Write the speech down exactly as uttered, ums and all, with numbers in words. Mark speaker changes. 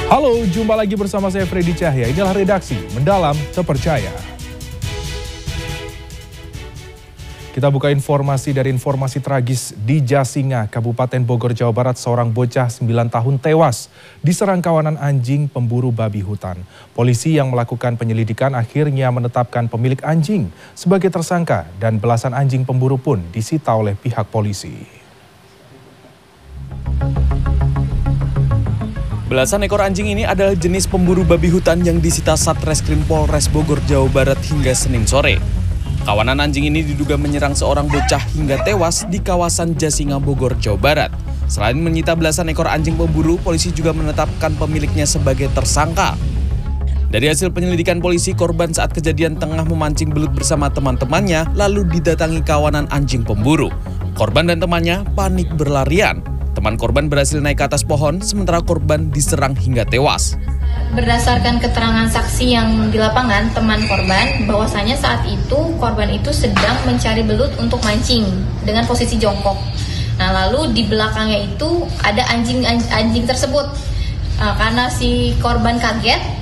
Speaker 1: Halo, jumpa lagi bersama saya Freddy Cahya. Inilah redaksi Mendalam Terpercaya. Kita buka informasi dari informasi tragis di Jasinga, Kabupaten Bogor, Jawa Barat. Seorang bocah sembilan tahun tewas diserang kawanan anjing pemburu babi hutan. Polisi yang melakukan penyelidikan akhirnya menetapkan pemilik anjing sebagai tersangka dan belasan anjing pemburu pun disita oleh pihak polisi.
Speaker 2: Belasan ekor anjing ini adalah jenis pemburu babi hutan yang disita Satreskrim Polres Bogor, Jawa Barat hingga Senin sore. Kawanan anjing ini diduga menyerang seorang bocah hingga tewas di kawasan Jasinga, Bogor, Jawa Barat. Selain menyita belasan ekor anjing pemburu, polisi juga menetapkan pemiliknya sebagai tersangka. Dari hasil penyelidikan polisi, korban saat kejadian tengah memancing belut bersama teman-temannya lalu didatangi kawanan anjing pemburu. Korban dan temannya panik berlarian. Teman korban berhasil naik ke atas pohon, sementara korban diserang hingga tewas.
Speaker 3: Berdasarkan keterangan saksi yang di lapangan, teman korban, bahwasanya saat itu korban itu sedang mencari belut untuk mancing dengan posisi jongkok. Nah, lalu di belakangnya itu ada anjing-anjing tersebut. Nah, karena si korban kaget,